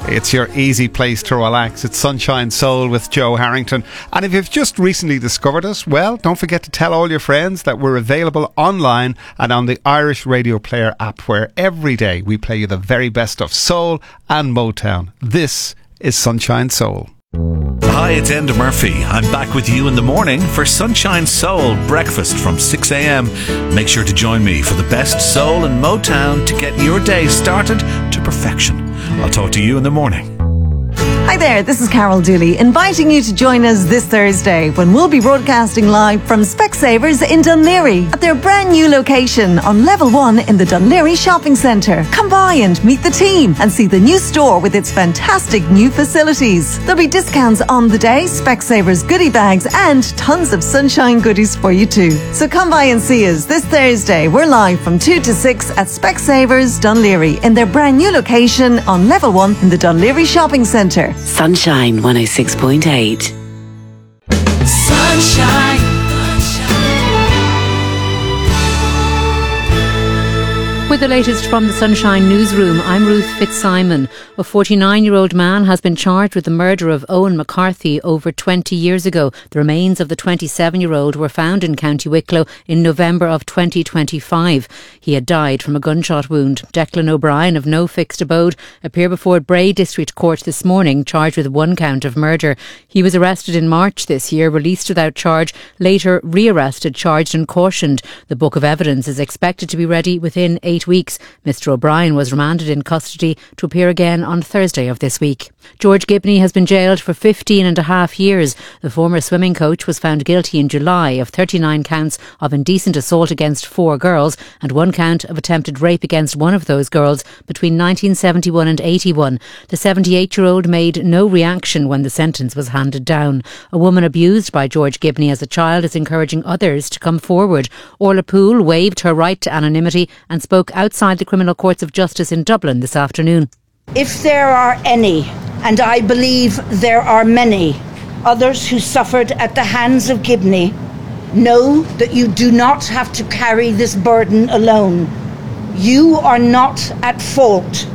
It's your easy place to relax. It's Sunshine Soul with Joe Harrington. And if you've just recently discovered us, well, don't forget to tell all your friends that we're available online and on the Irish Radio Player app, where every day we play you the very best of soul and Motown. This is Sunshine Soul. Hi, it's Enda Murphy. I'm back with you in the morning for Sunshine Soul breakfast from 6 a.m. Make sure to join me for the best soul and Motown to get your day started to perfection. I'll talk to you in the morning. Hi there, this is Carol Dooley, inviting you to join us this Thursday when we'll be broadcasting live from Specsavers in Dún Laoghaire at their brand new location on level 1 in the Dún Laoghaire shopping centre. Come by and meet the team and see the new store with its fantastic new facilities. There'll be discounts on the day, Specsavers goodie bags and tons of sunshine goodies for you too. So come by and see us this Thursday. We're live from 2 to 6 at Specsavers Dún Laoghaire in their brand new location on level 1 in the Dún Laoghaire shopping centre. Sunshine 106.8. Sunshine. With the latest from the Sunshine Newsroom, I'm Ruth Fitzsimon. A 49-year-old man has been charged with the murder of Owen McCarthy over 20 years ago. The remains of the 27-year-old were found in County Wicklow in November of 2025. He had died from a gunshot wound. Declan O'Brien, of no fixed abode, appeared before Bray District Court this morning, charged with 1 count of murder. He was arrested in March this year, released without charge, later rearrested, charged and cautioned. The book of evidence is expected to be ready within 8 weeks. Mr O'Brien was remanded in custody to appear again on Thursday of this week. George Gibney has been jailed for 15 and a half years. The former swimming coach was found guilty in July of 39 counts of indecent assault against 4 girls and 1 count of attempted rape against one of those girls between 1971 and 81. The 78-year-old made no reaction when the sentence was handed down. A woman abused by George Gibney as a child is encouraging others to come forward. Orla Poole waived her right to anonymity and spoke outside the Criminal Courts of Justice in Dublin this afternoon. If there are any, and I believe there are many, others who suffered at the hands of Gibney, know that you do not have to carry this burden alone. You are not at fault.